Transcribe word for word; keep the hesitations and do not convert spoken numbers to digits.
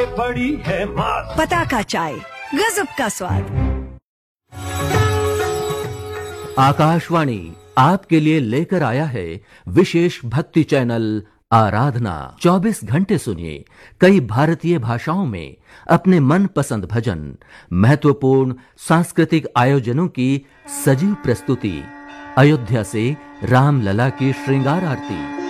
बड़ी है मात। पताका चाय, गजब का स्वाद। आकाशवाणी आपके लिए लेकर आया है विशेष भक्ति चैनल आराधना। चौबीस घंटे सुनिए कई भारतीय भाषाओं में अपने मनपसंद भजन, महत्वपूर्ण सांस्कृतिक आयोजनों की सजीव प्रस्तुति, अयोध्या से रामलला की श्रृंगार आरती,